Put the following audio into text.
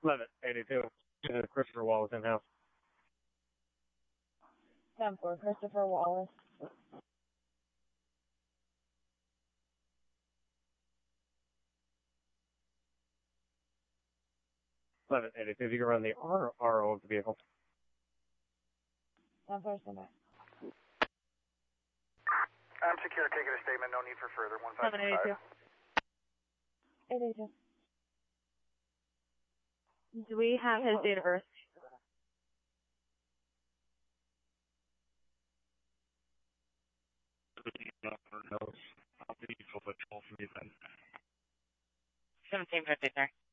1182. Christopher Wallace in-house. 10-4, Christopher Wallace. If you can run the RO of the vehicle. 10-4, stand by. I'm secure, taking a statement, no need for further. 1525. 882. Do we have his date of birth? I'll be for patrol from the event. 1750, sir.